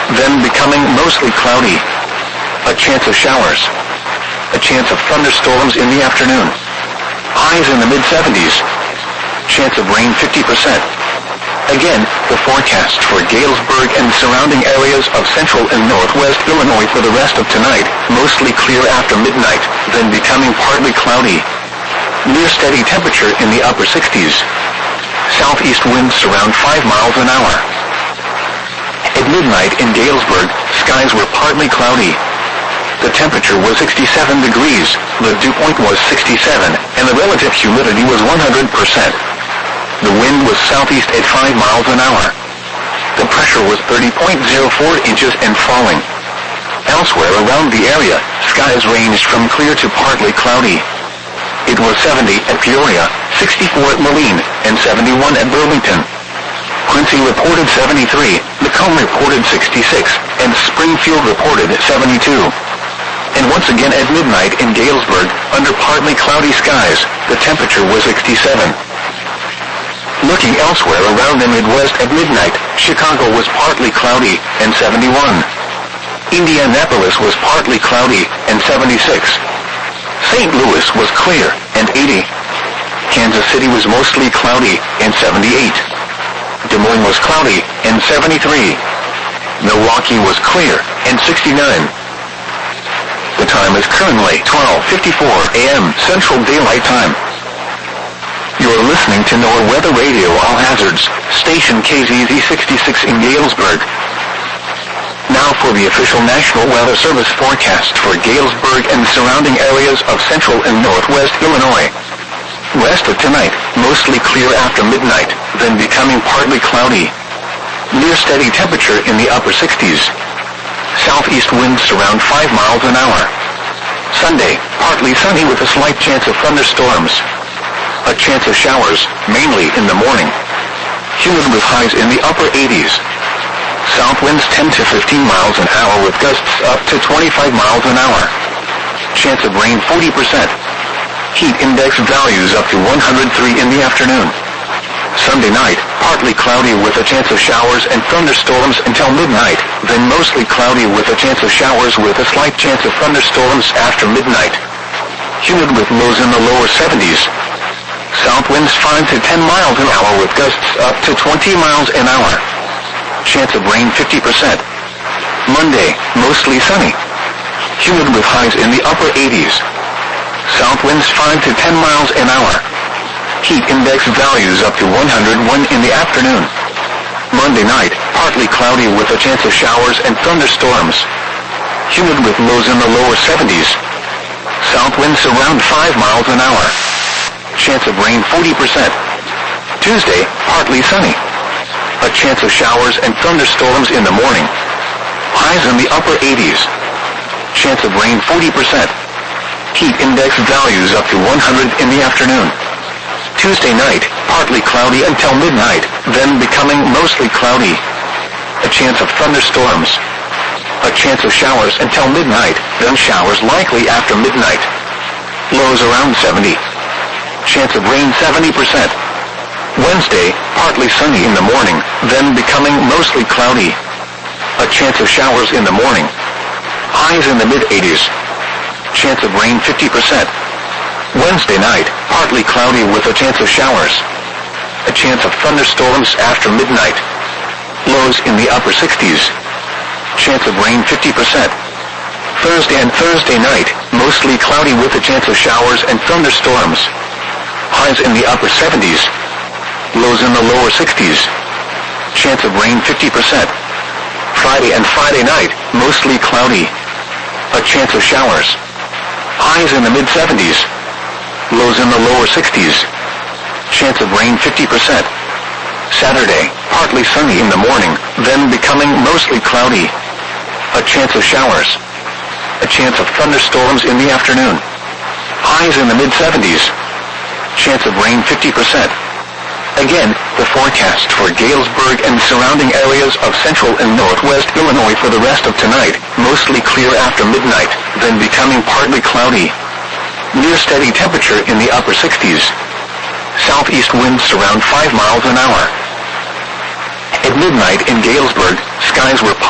then becoming mostly cloudy. A chance of showers. A chance of thunderstorms in the afternoon. Highs in the mid-70s. Chance of rain 50%. Again, the forecast for Galesburg and surrounding areas of central and northwest Illinois for the rest of tonight. Mostly clear after midnight, then becoming partly cloudy. Near steady temperature in the upper 60s. Southeast winds around 5 miles an hour. At midnight in Galesburg, skies were partly cloudy. The temperature was 67 degrees, the dew point was 67, and the relative humidity was 100%. The wind was southeast at 5 miles an hour. The pressure was 30.04 inches and falling. Elsewhere around the area, skies ranged from clear to partly cloudy. It was 70 at Peoria, 64 at Moline, and 71 at Burlington. Quincy reported 73, Macomb reported 66, and Springfield reported 72. And once again at midnight in Galesburg, under partly cloudy skies, the temperature was 67. Looking elsewhere around the Midwest at midnight, Chicago was partly cloudy and 71. Indianapolis was partly cloudy and 76. St. Louis was clear and 80. Kansas City was mostly cloudy and 78. Des Moines was cloudy and 73. Milwaukee was clear and 69. The time is currently 12:54 a.m. Central Daylight Time. You're listening to NOAA Weather Radio All Hazards, station KZZ 66 in Galesburg. Now for the official National Weather Service forecast for Galesburg and surrounding areas of central and northwest Illinois. Rest of tonight, mostly clear after midnight, then becoming partly cloudy. Near steady temperature in the upper 60s. Southeast winds around 5 miles an hour. Sunday, partly sunny with a slight chance of thunderstorms. A chance of showers, mainly in the morning. Humid with highs in the upper 80s. South winds 10 to 15 miles an hour with gusts up to 25 miles an hour. Chance of rain 40%. Heat index values up to 103 in the afternoon. Sunday night, partly cloudy with a chance of showers and thunderstorms until midnight, then mostly cloudy with a chance of showers with a slight chance of thunderstorms after midnight. Humid with lows in the lower 70s. South winds 5 to 10 miles an hour with gusts up to 20 miles an hour. Chance of rain 50%. Monday, mostly sunny. Humid with highs in the upper 80s. South winds 5 to 10 miles an hour. Heat index values up to 101 in the afternoon. Monday night, partly cloudy with a chance of showers and thunderstorms. Humid with lows in the lower 70s. South winds around 5 miles an hour. Chance of rain 40%. Tuesday, partly sunny. A chance of showers and thunderstorms in the morning. Highs in the upper 80s. Chance of rain 40%. Heat index values up to 100 in the afternoon. Tuesday night, partly cloudy until midnight, then becoming mostly cloudy. A chance of thunderstorms. A chance of showers until midnight, then showers likely after midnight. Lows around 70. Chance of rain 70%. Wednesday, partly sunny in the morning, then becoming mostly cloudy. A chance of showers in the morning. Highs in the mid-80s. Chance of rain 50%. Wednesday night, partly cloudy with a chance of showers. A chance of thunderstorms after midnight. Lows in the upper 60s. Chance of rain 50%. Thursday and Thursday night, mostly cloudy with a chance of showers and thunderstorms. Highs in the upper 70s. Lows in the lower 60s. Chance of rain 50%. Friday and Friday night, mostly cloudy. A chance of showers. Highs in the mid-70s. Lows in the lower 60s. Chance of rain 50%. Saturday, partly sunny in the morning, then becoming mostly cloudy. A chance of showers. A chance of thunderstorms in the afternoon. Highs in the mid-70s. Chance of rain 50%. Again, the forecast for Galesburg and surrounding areas of central and northwest Illinois for the rest of tonight, mostly clear after midnight, then becoming partly cloudy. Near steady temperature in the upper 60s. Southeast winds around 5 miles an hour. At midnight in Galesburg, skies were